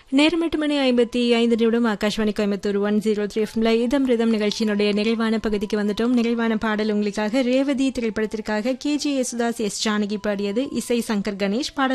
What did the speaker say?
நேரம் 8:55 ஆகாஷ்வாணி கோயம்புத்தூர் 103 எஃப்எம்ல இதம் ரிதம் நிகழ்ச்சியினுடைய நிறைவான பகுதிக்கு வந்துட்டோம். நிறைவான பாடல் உங்களுக்காக ரேவதி திரைப்படத்திற்காக KG யேசுதாஸ் எஸ் ஜானகி பாடியது. இசை சங்கர் கணேஷ். பாடல்